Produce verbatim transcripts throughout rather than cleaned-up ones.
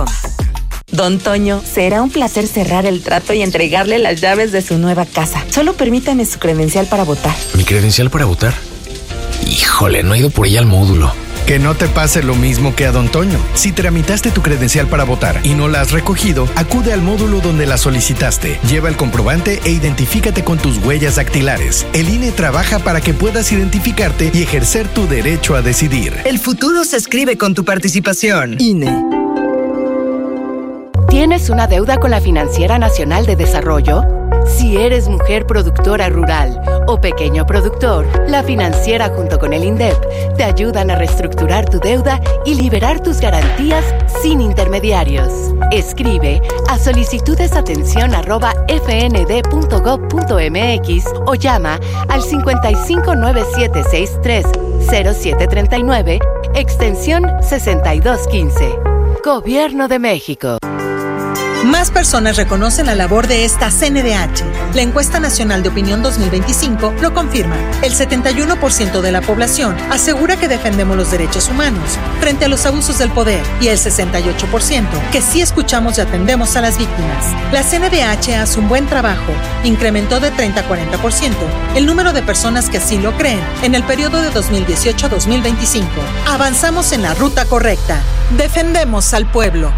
com. Don Toño, será un placer cerrar el trato y entregarle las llaves de su nueva casa. Solo permítame su credencial para votar. ¿Mi credencial para votar? Híjole, no he ido por ella al módulo. Que no te pase lo mismo que a Don Toño. Si tramitaste tu credencial para votar y no la has recogido, acude al módulo donde la solicitaste. Lleva el comprobante e identifícate con tus huellas dactilares. El I N E trabaja para que puedas identificarte y ejercer tu derecho a decidir. El futuro se escribe con tu participación. I N E. ¿Tienes una deuda con la Financiera Nacional de Desarrollo? Si eres mujer productora rural o pequeño productor, la Financiera junto con el INDEP te ayudan a reestructurar tu deuda y liberar tus garantías sin intermediarios. Escribe a solicitudesatención arroba f n d punto gov punto m x o llama al cincuenta y cinco nueve siete sesenta y tres cero siete treinta y nueve, extensión sesenta y dos quince. Gobierno de México. Más personas reconocen la labor de esta C N D H. La Encuesta Nacional de Opinión dos mil veinticinco lo confirma. El setenta y uno por ciento de la población asegura que defendemos los derechos humanos frente a los abusos del poder y el sesenta y ocho por ciento que sí escuchamos y atendemos a las víctimas. La C N D H hace un buen trabajo. Incrementó de treinta a cuarenta por ciento el número de personas que así lo creen en el periodo de dos mil dieciocho a dos mil veinticinco. Avanzamos en la ruta correcta. Defendemos al pueblo.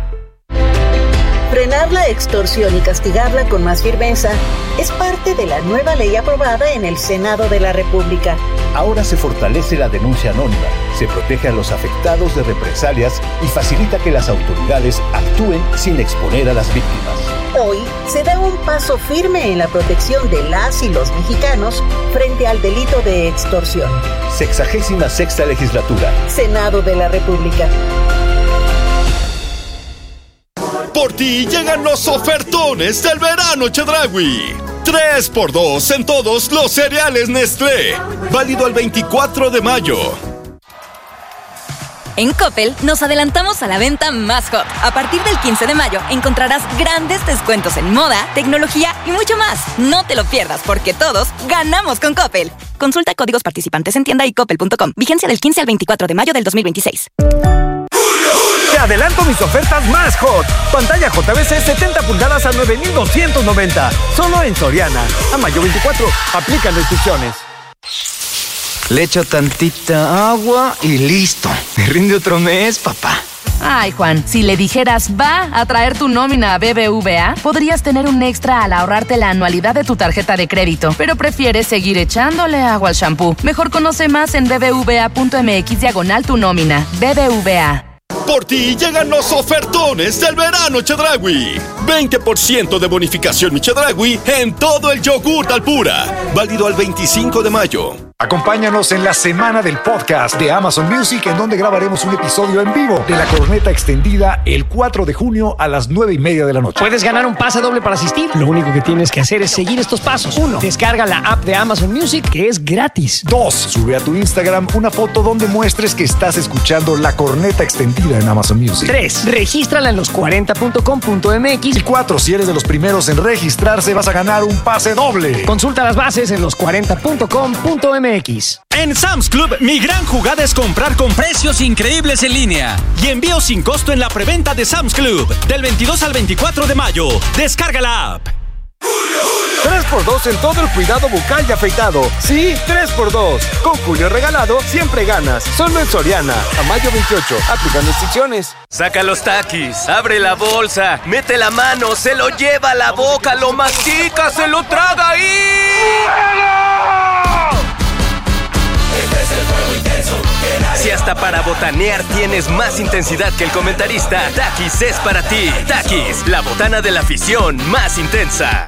Frenar la extorsión y castigarla con más firmeza es parte de la nueva ley aprobada en el Senado de la República. Ahora se fortalece la denuncia anónima, se protege a los afectados de represalias y facilita que las autoridades actúen sin exponer a las víctimas. Hoy se da un paso firme en la protección de las y los mexicanos frente al delito de extorsión. Sexagésima sexta legislatura. Senado de la República. Por ti llegan los ofertones del verano Chedraui. tres por dos en todos los cereales Nestlé. Válido el veinticuatro de mayo. En Coppel nos adelantamos a la venta más hot. A partir del quince de mayo encontrarás grandes descuentos en moda, tecnología y mucho más. No te lo pierdas porque todos ganamos con Coppel. Consulta códigos participantes en tienda y coppel punto com. Vigencia del quince al veinticuatro de mayo del dos mil veintiséis. Te adelanto mis ofertas más hot. Pantalla J V C setenta pulgadas a nueve mil doscientos noventa. Solo en Soriana. A mayo veinticuatro. Aplican restricciones. Le echo tantita agua y listo. Me rinde otro mes, papá. Ay, Juan, si le dijeras va a traer tu nómina a B B V A, podrías tener un extra al ahorrarte la anualidad de tu tarjeta de crédito, pero prefieres seguir echándole agua al shampoo. Mejor conoce más en bbva punto m x diagonal tu nómina. B B V A. Por ti llegan los ofertones del verano Chedraui. veinte por ciento de bonificación mi Chedraui en todo el yogurt Alpura. Válido al veinticinco de mayo. Acompáñanos en la semana del podcast de Amazon Music, en donde grabaremos un episodio en vivo de la corneta extendida el cuatro de junio a las nueve y media de la noche. Puedes ganar un pase doble para asistir. Lo único que tienes que hacer es seguir estos pasos. Uno, descarga la app de Amazon Music, que es gratis. Dos, sube a tu Instagram una foto donde muestres que estás escuchando la corneta extendida en Amazon Music. Tres, regístrala en los cuarenta punto com punto m x. Y cuatro, si eres de los primeros en registrarse, vas a ganar un pase doble. Consulta las bases en los cuarenta punto com punto m x. En Sam's Club, mi gran jugada es comprar con precios increíbles en línea y envío sin costo en la preventa de Sam's Club del veintidós al veinticuatro de mayo. Descarga la app. tres por dos en todo el cuidado bucal y afeitado. Sí, tres por dos. Con Julio regalado, siempre ganas. Solo en Soriana. A mayo veintiocho. Aplican restricciones. Saca los taquis, abre la bolsa, mete la mano, se lo lleva a la boca, lo mastica, se lo traga y... Este es el fuego intenso que nadie... Si hasta para botanear tienes más intensidad que el comentarista, Takis es para ti. Takis, la botana de la afición más intensa.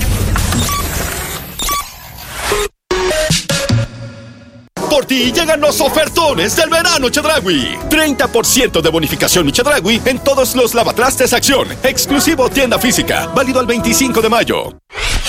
Por ti llegan los ofertones del verano Chedraui. treinta por ciento de bonificación mi Chedraui en todos los lavatrastes Acción. Exclusivo tienda física. Válido al veinticinco de mayo.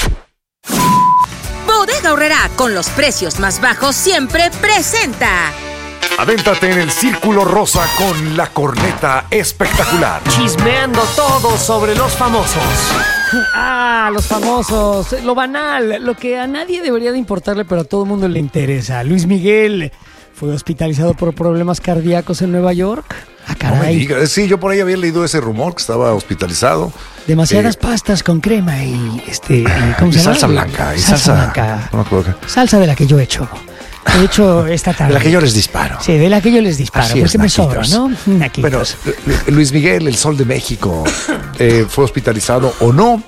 Bodega Aurrerá, con los precios más bajos siempre presenta. Avéntate en el Círculo Rosa con la corneta espectacular. Chismeando todo sobre los famosos. Ah, los famosos. Lo banal, lo que a nadie debería de importarle, pero a todo el mundo le interesa. Luis Miguel fue hospitalizado por problemas cardíacos en Nueva York. Ah, caray. No me digas. Sí, yo por ahí había leído ese rumor que estaba hospitalizado. Demasiadas eh, pastas con crema y este y, ¿cómo se y llama? salsa blanca. Y salsa, salsa blanca. No me acuerdo qué. Salsa de la que yo he hecho. He hecho esta tarde. De la que yo les disparo. Sí, de la que yo les disparo. Así porque es, me sobra, naquitos. ¿no? Naquitos. Bueno, Luis Miguel, el Sol de México, eh, fue hospitalizado o no.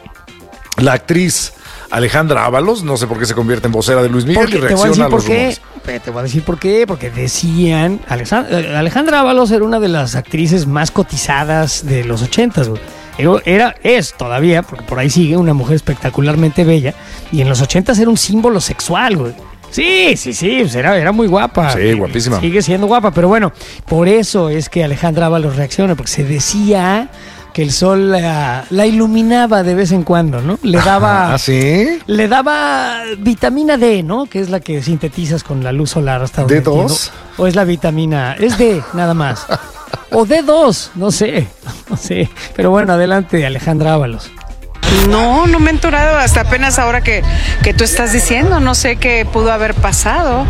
La actriz Alejandra Ábalos, no sé por qué se convierte en vocera de Luis Miguel Porque y te voy a reacciona decir a por los qué. rumores. Te voy a decir por qué. Porque decían. Alejandra, Alejandra Ábalos era una de las actrices más cotizadas de los ochentas, güey. Era, es todavía, porque por ahí sigue, una mujer espectacularmente bella. Y en los ochentas era un símbolo sexual, güey. Sí, sí, sí, pues era, era muy guapa. Sí, guapísima. Sigue siendo guapa, pero bueno, por eso es que Alejandra Ábalos reacciona, porque se decía que el sol la, la iluminaba de vez en cuando, ¿no? Le daba... ¿Ah, sí? Le daba vitamina D, ¿no? Que es la que sintetizas con la luz solar hasta donde ¿D dos? entiendo. O es la vitamina... Es D, nada más. O D dos, no sé, no sé. Pero bueno, adelante, Alejandra Ábalos. No, no me he enterado hasta apenas ahora que, que tú estás diciendo, no sé qué pudo haber pasado,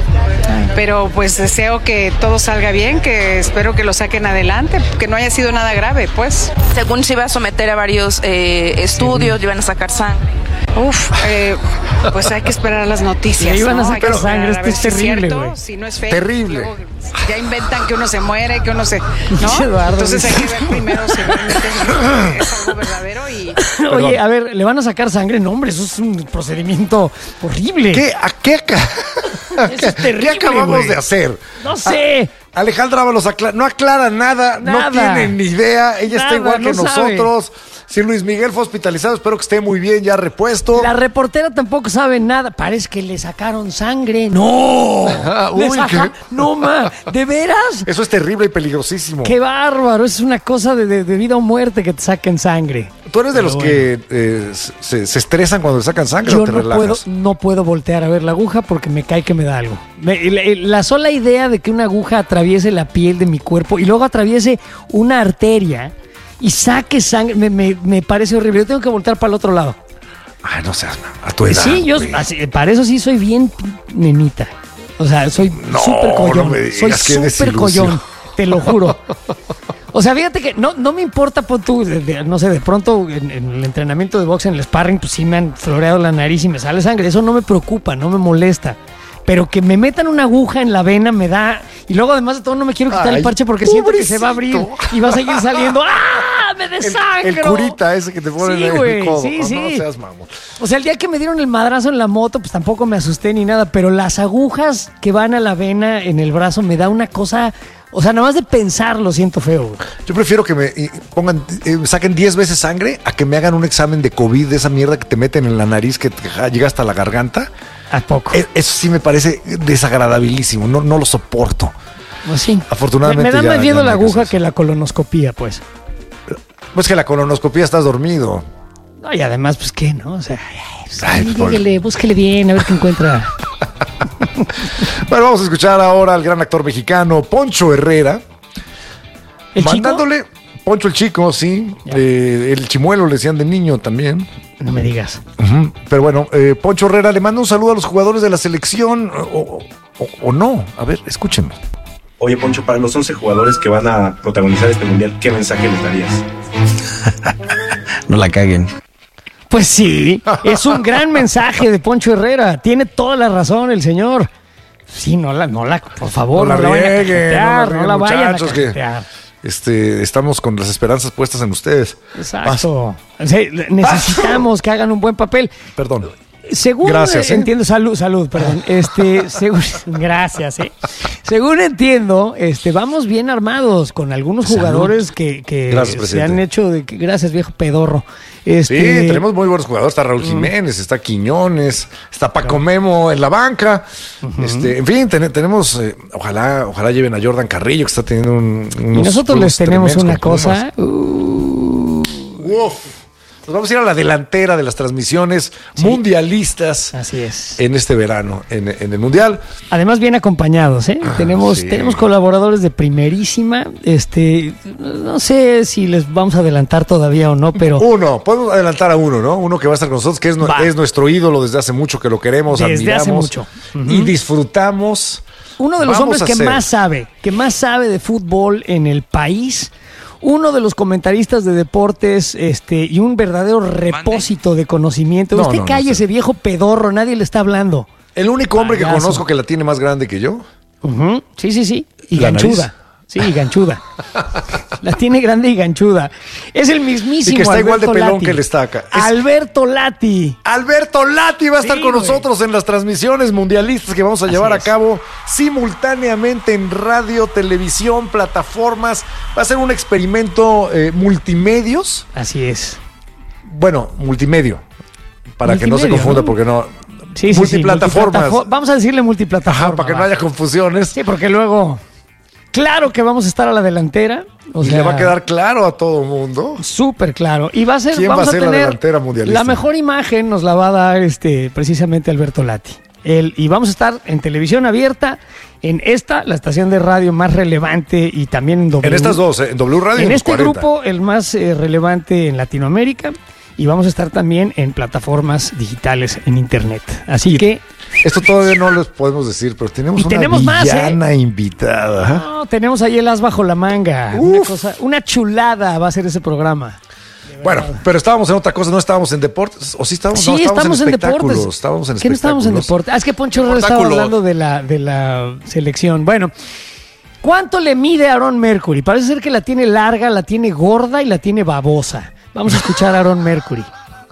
pero pues deseo que todo salga bien, que espero que lo saquen adelante, que no haya sido nada grave, pues. Según se iba a someter a varios eh, estudios, sí. Iban a sacar sangre. Uf, eh, pues hay que esperar las noticias. Sí, iban ¿no? a sacar sangre, esto es terrible, güey. Si no es fake, terrible. Luego ya inventan que uno se muere, que uno se... ¿no? Eduardo, entonces hay dice. que ver primero si realmente es algo verdadero y... Oye, a ver, ¿le van a sacar sangre? No, hombre, eso es un procedimiento horrible. ¿Qué, a qué, acá? Eso es terrible, ¿Qué acabamos güey. de hacer? No sé. A- Alejandra Ábalos acla- no aclara nada, Nada. no tiene ni idea, ella Nada, está igual que no sabe. nosotros. Si Luis Miguel fue hospitalizado, espero que esté muy bien, ya repuesto. La reportera tampoco sabe nada. Parece que le sacaron sangre. ¡No! Ah, Le uy, saca- qué- ¡No, ma! ¿De veras? Eso es terrible y peligrosísimo. ¡Qué bárbaro! Es una cosa de, de- de vida o muerte que te saquen sangre. ¿Tú eres de Pero los bueno. que eh, se, se estresan cuando le sacan sangre Yo o te no puedo, relajas? no puedo voltear a ver la aguja porque me cae que me da algo. Me- la, la sola idea de que una aguja atraviese la piel de mi cuerpo y luego atraviese una arteria y saque sangre, me, me- me parece horrible. Yo tengo que voltear para el otro lado. Ay, no seas, a tu edad. Sí, yo güey. así, para eso sí soy bien nenita. O sea, soy No, súper collón. no me digas, soy qué súper desilusión. collón, te lo juro. O sea, fíjate que no, no me importa, pon tú, de- de- no sé, de pronto en, en el entrenamiento de box, en el sparring, pues sí me han floreado la nariz y me sale sangre. Eso no me preocupa, no me molesta. Pero que me metan una aguja en la vena me da... Y luego, además de todo, no me quiero quitar Ay, el parche porque siento que se va a abrir pobrecito. y va a seguir saliendo. ¡Ah! ¡Me desangro! El curita ese que te ponen Sí, en güey, el codo. sí, No, sí. no seas mamón. O sea, el día que me dieron el madrazo en la moto, pues tampoco me asusté ni nada, pero las agujas que van a la vena en el brazo me da una cosa, o sea, nada más de pensarlo siento feo. Güey. Yo prefiero que me eh, pongan, eh, saquen diez veces sangre a que me hagan un examen de COVID de esa mierda que te meten en la nariz que te ja- llega hasta la garganta. ¿A poco? Eh, Eso sí me parece desagradabilísimo, no, no lo soporto. Pues sí. Afortunadamente Me, me da ya- más miedo ya no la hay que aguja hacer que la colonoscopía, pues. Pues que la colonoscopía estás dormido. No, y además, pues qué, ¿no? O sea, ay, pues, Ay, ay, por- lléguele, búsquele bien, a ver qué encuentra. Bueno, vamos a escuchar ahora al gran actor mexicano Poncho Herrera. ¿El chico? mandándole, Poncho el chico, sí. eh, el chimuelo le decían de niño también. No me digas. Ujú. Pero bueno, eh, Poncho Herrera le manda un saludo a los jugadores de la selección, o, o- o no. A ver, escúchenlo. Oye, Poncho, para los once jugadores que van a protagonizar este mundial, ¿qué mensaje les darías? No la caguen. Pues sí, es un gran mensaje de Poncho Herrera. Tiene toda la razón el señor. Sí, no la, no la, por favor, no, la, vayan a rieguen, cajetear, no la vayan a muchachos, que cajetear. este, estamos con las esperanzas puestas en ustedes. Exacto. O sea, necesitamos que hagan un buen papel. Perdón. Según Gracias, ¿eh? entiendo, salud, salud, perdón. Este, según, gracias, eh. Según entiendo, este, vamos bien armados con algunos Salud. jugadores que, que Gracias, se presidente. han hecho de que- gracias, viejo pedorro. Este, Sí, tenemos muy buenos jugadores. Está Raúl Jiménez, está Quiñones, está Paco Memo en la banca. este, en fin, ten- tenemos, eh, ojalá, ojalá lleven a Jordan Carrillo, que está teniendo un, y unos nosotros les juegos tenemos tremendos una con Pumas. cosa. uh, Uf. Nos vamos a ir a la delantera de las transmisiones mundialistas. Así es. En este verano, en, en el Mundial. Además bien acompañados, ¿eh? tenemos, sí. tenemos colaboradores de primerísima. Este, no sé si les vamos a adelantar todavía o no, pero Uno, podemos adelantar a uno, ¿no? Uno que va a estar con nosotros, que es, nu- Va. es nuestro ídolo desde hace mucho, que lo queremos, Desde admiramos hace mucho. Ujú. y disfrutamos Uno de los Vamos hombres que hacer. más sabe, que más sabe de fútbol en el país. Uno de los comentaristas de deportes este, y un verdadero repósito de conocimiento. No, Usted no, no calle sé. ese viejo pedorro, nadie le está hablando. El único hombre Payaso. que conozco que la tiene más grande que yo. Uh-huh. Sí, sí, sí. Y ¿La ganchuda. nariz? Sí, ganchuda. La tiene grande y ganchuda. Es el mismísimo Y que está Alberto igual de pelón Lati. que el estaca. Es- Alberto Lati. Alberto Lati va a estar Sí, con güey. nosotros en las transmisiones mundialistas que vamos a Así llevar a es. cabo simultáneamente en radio, televisión, plataformas. Va a ser un experimento eh, multimedios. Así es. Bueno, multimedio. Para que no se Multimedio, confunda, ¿no? porque no. Sí, sí, multiplataformas. sí, multiplatafor- Vamos a decirle multiplataforma. Ajá, para que no va. haya confusiones. Sí, porque luego, claro que vamos a estar a la delantera. O y sea, le va a quedar claro a todo mundo. súper claro. Y va a ser, ¿Quién vamos va a ser la tener delantera mundialista? La mejor imagen nos la va a dar este, precisamente Alberto Lati. Él, y vamos a estar en televisión abierta, en esta, la estación de radio más relevante, y también en W. En estas dos, eh, en W Radio y En en los este cuarenta. grupo, el más eh, relevante en Latinoamérica. Y vamos a estar también en plataformas digitales en internet. Así que Esto todavía no les podemos decir, pero tenemos Y una tenemos más, ¿eh? villana invitada. no, tenemos ahí el as bajo la manga. Una, cosa, una chulada va a ser ese programa. Bueno, pero estábamos en otra cosa, no estábamos en deportes, o sí estábamos, Sí, no, estábamos estamos en, en deportes. espectáculos, estábamos en ¿Qué no estábamos en espectáculos? deportes? Ah, es que Poncho Herrera estaba Espectáculos. hablando de la, de la selección. Bueno, ¿cuánto le mide Aaron Mercury? Parece ser que la tiene larga, la tiene gorda y la tiene babosa. Vamos a escuchar a Aaron Mercury.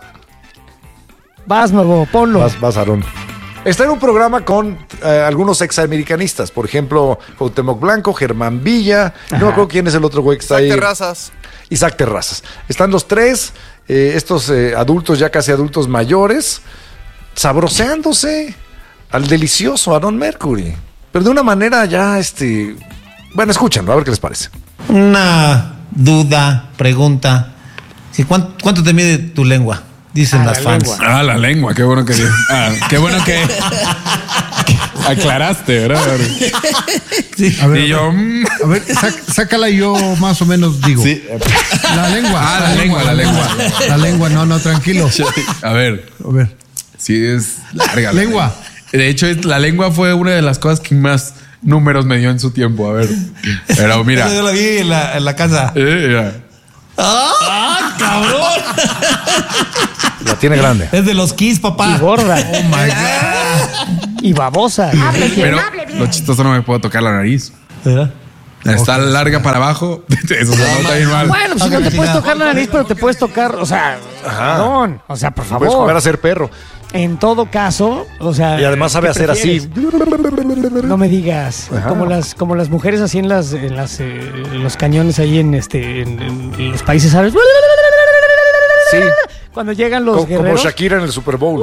Vas, Marbo, ponlo. Vas, vas, Aarón. Está en un programa con eh, algunos examericanistas, por ejemplo, Cuauhtémoc Blanco, Germán Villa, no me acuerdo quién es el otro güey que está ahí. Terrazas. Isaac Terrazas. Están los tres, eh, estos eh, adultos, ya casi adultos mayores, sabroseándose al delicioso Aaron Mercury. Pero de una manera ya, este... Bueno, escúchanlo, a ver qué les parece. Una duda, pregunta. Sí, ¿cuánto, cuánto te mide tu lengua? Dicen Ah, las la fans. lengua. Ah, la lengua, qué bueno que ah, qué bueno que aclaraste, ¿verdad? Sí. A ver, Y yo, mm. a ver, sac- sácala y yo más o menos digo. Sí. La lengua. Ah, la lengua, la lengua. La lengua, no, no, tranquilo. A ver. A ver. Sí, es larga. Lengua. De hecho, es- la lengua fue una de las cosas que más números me dio en su tiempo. A ver. Pero mira. Yo la vi en la, en la casa. Eh, mira. ¡Ah, cabrón! La tiene grande. Es de los Kiss, papá. Y gorda. Oh my God. Y babosa. Pero lo chistoso, no me puedo tocar la nariz. ¿Verdad? Está larga para abajo. Eso se nota bien mal. Bueno, pues si no te puedes tocar la nariz, pero te puedes tocar, o sea, perdón, o sea, por Puedes favor. jugar a ser perro. En todo caso, o sea, Y además sabe ¿qué hacer así. prefieres? No me digas, Ajá. como las como las mujeres así en las en las eh, en los cañones ahí en este en, en- en los países árabes. Sí. Cuando llegan los Co- como guerreros. Shakira en el Super Bowl.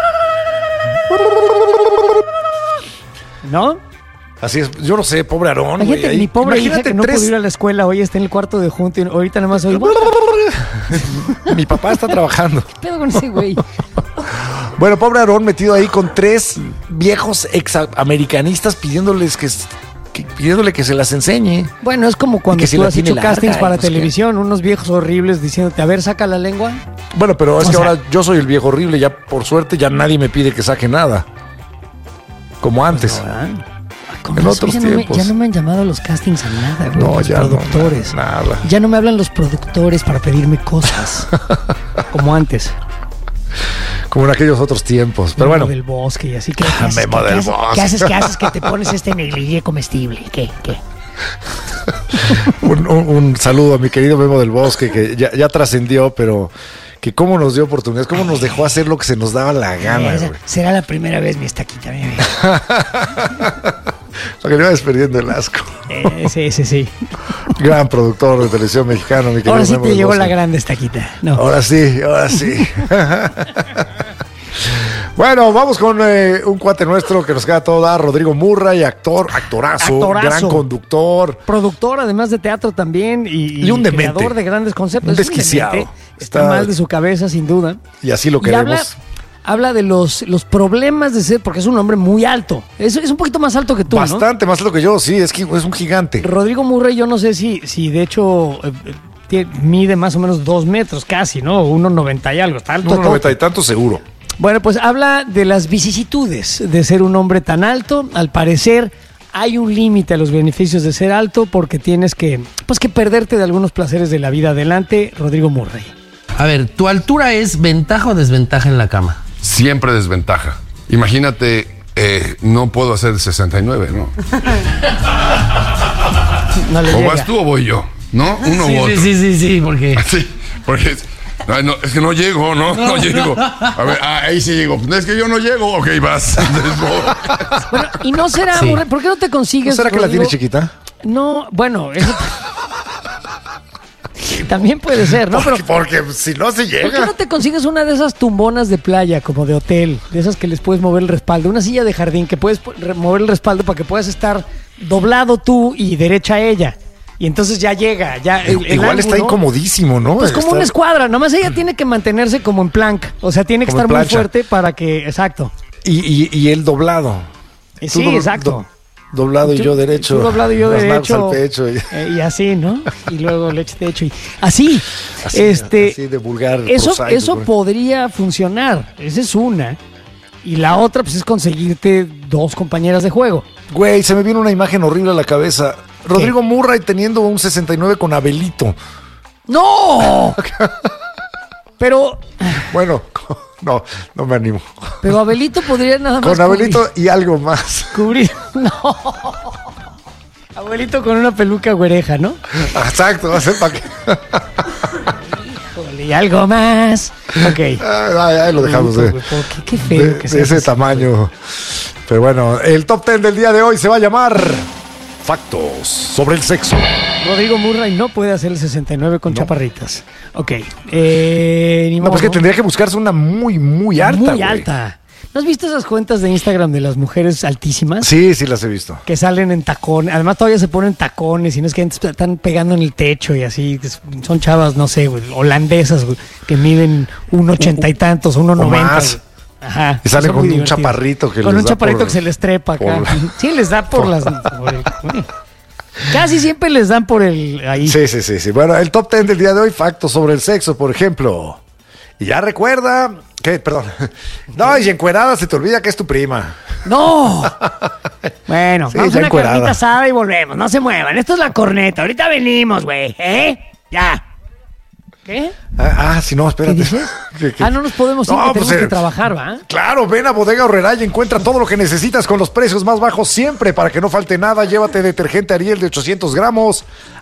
¿No? Así es. Yo no sé, pobre Aarón. güey, Imagínate, ahí. mi pobre hija Imagínate que no tres- pudo ir a la escuela, hoy está en el cuarto de junto y ahorita nada más oí. Mi papá está trabajando. ¿Qué pedo con ese güey? Bueno, pobre Aarón metido ahí con tres viejos examericanistas pidiéndoles que, que- pidiéndole que se las enseñe. Bueno, es como cuando Y que si tú la has tiene hecho larga, castings para pues, ¿qué? televisión, unos viejos horribles diciéndote, a ver, saca la lengua. Bueno, pero es O que sea- ahora yo soy el viejo horrible, ya por suerte ya nadie me pide que saque nada. Como antes. Con En razón, otros ya, no me, tiempos. ya no me han llamado a los castings a nada, güey, No, los ya no, productores. nada. Ya no me hablan los productores para pedirme cosas. Como antes. Como en aquellos otros tiempos. Pero Memo bueno. del Bosque y así que. ¿qué Ah, haces? Memo ¿Qué del haces? Bosque. ¿Qué haces? ¿Qué haces? Que te pones este negligé comestible. ¿Qué? ¿Qué? un, un- un saludo a mi querido Memo del Bosque, que ya, ya trascendió, pero que cómo nos dio oportunidades, cómo nos dejó hacer lo que se nos daba la gana, Esa- güey. será la primera vez mi estaquita. Mira, Para que no vayas perdiendo el asco. mira. Ese, ese sí. Gran productor de televisión mexicano, mi querido Ahora sí Memo te del llegó Bosque. la grande estaquita. No. Ahora sí, ahora sí. Bueno, vamos con eh, un cuate nuestro que nos queda todo dar, Rodrigo Murray, actor, actorazo, Actorazo. gran conductor. Productor, además de teatro también, y, Y un demente. creador de grandes conceptos. Un Es desquiciado. demente. Está, Está- mal de su cabeza, sin duda. Y así lo Y queremos. habla, habla de los, los problemas de ser, porque es un hombre muy alto. Es, es un poquito más alto que tú, ¿no? Bastante más alto que yo, sí, es que es un gigante. Rodrigo Murray, yo no sé si, si de hecho eh, eh, tie- mide más o menos dos metros casi, ¿no? uno noventa y algo. Está alto. Uno todo. noventa y tanto seguro. Bueno, pues habla de las vicisitudes de ser un hombre tan alto. Al parecer, hay un límite a los beneficios de ser alto porque tienes que, pues, que perderte de algunos placeres de la vida. Adelante, Rodrigo Murray. A ver, ¿tu altura es ventaja o desventaja en la cama? Siempre desventaja. Imagínate, eh, no puedo hacer sesenta y nueve, ¿no? No le ¿O llega. vas tú o voy yo? ¿No? Uno sí, u otro. Sí, sí, sí, porque... Sí, porque... No, no, es que no llego, no, no llego. A ver, ah, ahí sí llego. Es que yo no llego. Ok, vas. Bueno, y no será, Sí. Murray, ¿por qué no te consigues? ¿No será que la Rodrigo? tiene chiquita? No, bueno, eso también puede ser, ¿no? Porque, Pero porque si no se ¿por qué llega. no te consigues una de esas tumbonas de playa, como de hotel, de esas que les puedes mover el respaldo, una silla de jardín que puedes po- re- mover el respaldo para que puedas estar doblado tú y derecha ella? Y entonces ya llega, ya el, el Igual está ángulo, incomodísimo, ¿no? pues como Está- una escuadra, nomás ella tiene que mantenerse como en plank, o sea, tiene que Como en estar muy plancha. fuerte para que, exacto. Y, y, y el doblado. Eh, Tú sí, do- exacto. do- doblado y yo derecho. Tú doblado y yo Las manos derecho. al pecho. Y, eh, y así, ¿no? Y luego leche de hecho. Y así, así, este, así de vulgar. eso, prosaico, eso güey. podría funcionar. Esa es una. Y la otra, pues, es conseguirte dos compañeras de juego. Güey, se me viene una imagen horrible a la cabeza. Rodrigo Murray teniendo un sesenta y nueve con Abelito. ¡No! Pero, Bueno, no, no me animo. pero Abelito podría nada más Con Abelito y algo más. cubrir. No. Abuelito con una peluca güereja, ¿no? Exacto, va a ser para que. Híjole, y algo más. Ok. Ay, ay, lo dejamos de, Qué, qué feo de- que de sea ese así. tamaño. Pero bueno, el top ten del día de hoy se va a llamar Factos sobre el sexo. Rodrigo Murray no puede hacer el sesenta y nueve con chaparritas. Ok. Eh, ni No, pues modo. que tendría que buscarse una muy, muy alta. Muy güey. alta. ¿No has visto esas cuentas de Instagram de las mujeres altísimas? Sí, sí las he visto. Que salen en tacones. Además, todavía se ponen tacones y no es que están pegando en el techo y así. Son chavas, no sé, güey, holandesas, güey, que miden un ochenta y tantos, uno O noventa. más. güey. Ajá. Y salen Son con muy un divertidas. chaparrito que Con les un da chaparrito por- que se les trepa acá. por la- Sí, les da por por- las. por el- güey. Casi siempre les dan por el. Ahí. Sí, sí, sí, sí. Bueno, el top ten del día de hoy, factos sobre el sexo, por ejemplo. Y ya recuerda que, perdón. No, y encuerada se te olvida que es tu prima. ¡No! Bueno, Sí, vamos a ya una encuerada. carnita asada y volvemos. No se muevan. Esto es la corneta. Ahorita venimos, güey. ¿Eh? Ya. ¿Qué? Ah, ah, sí, no, espérate. ¿Qué dices? ¿Qué, qué? Ah, no nos podemos ir, No, que pues, tenemos eh, que trabajar, ¿va? Claro, ven a Bodega Aurrerá y encuentra todo lo que necesitas con los precios más bajos siempre. Para que no falte nada, llévate detergente Ariel de ochocientos gramos